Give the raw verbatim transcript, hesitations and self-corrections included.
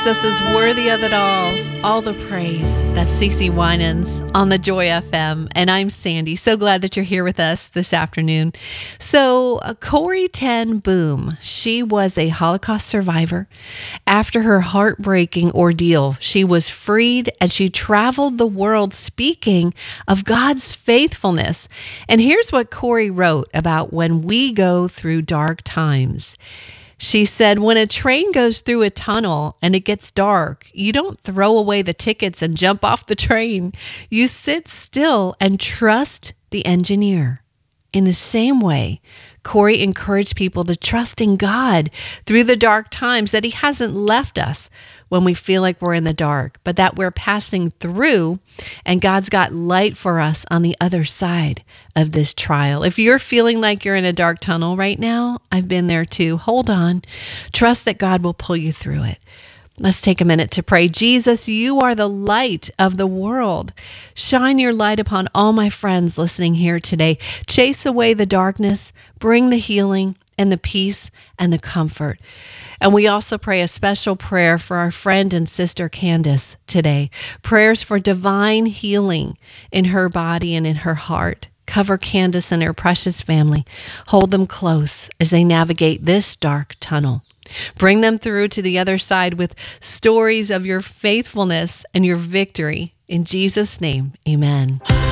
Jesus is worthy of it all, all the praise. That's Cece Winans on the Joy F M, and I'm Sandy. So glad that you're here with us this afternoon. So, uh, Corrie ten Boom, she was a Holocaust survivor. After her heartbreaking ordeal, she was freed and she traveled the world speaking of God's faithfulness. And here's what Corrie wrote about when we go through dark times. She said, when a train goes through a tunnel and it gets dark, you don't throw away the tickets and jump off the train. You sit still and trust the engineer. In the same way, Corrie encouraged people to trust in God through the dark times, that he hasn't left us when we feel like we're in the dark, but that we're passing through and God's got light for us on the other side of this trial. If you're feeling like you're in a dark tunnel right now, I've been there too. Hold on. Trust that God will pull you through it. Let's take a minute to pray. Jesus, you are the light of the world. Shine your light upon all my friends listening here today. Chase away the darkness, bring the healing and the peace and the comfort. And we also pray a special prayer for our friend and sister Candace today. Prayers for divine healing in her body and in her heart. Cover Candace and her precious family. Hold them close as they navigate this dark tunnel. Bring them through to the other side with stories of your faithfulness and your victory. In Jesus' name, amen.